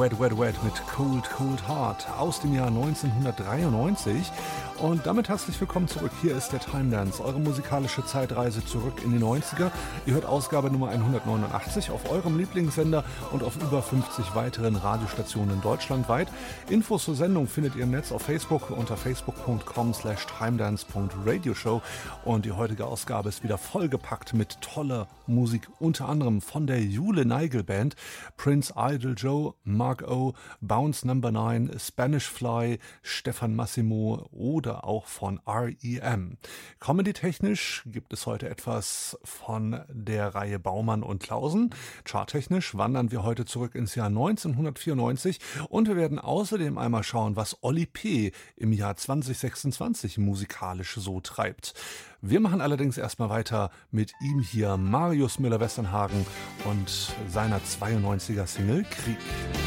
Wet, Wet, Wet mit Cold, Cold Heart aus dem Jahr 1993. Und damit herzlich willkommen zurück. Hier ist der Time Dance, eure musikalische Zeitreise zurück in die 90er. Ihr hört Ausgabe Nummer 189 auf eurem Lieblingssender und auf über 50 weiteren Radiostationen deutschlandweit. Infos zur Sendung findet ihr im Netz auf Facebook unter facebook.com/timedance.radioshow. Und die heutige Ausgabe ist wieder vollgepackt mit toller Musik, unter anderem von der Jule Neigel Band, Prince Idol Joe, Mark O, Bounce No. 9, Spanish Fly, Stefan Massimo oder auch von R.E.M. Comedy-technisch gibt es heute etwas von der Reihe Baumann und Klausen. Charttechnisch wandern wir heute zurück ins Jahr 1994 und wir werden außerdem einmal schauen, was Oli P. im Jahr 2026 musikalisch so treibt. Wir machen allerdings erstmal weiter mit ihm hier, Marius Müller-Westernhagen und seiner 92er Single Krieg.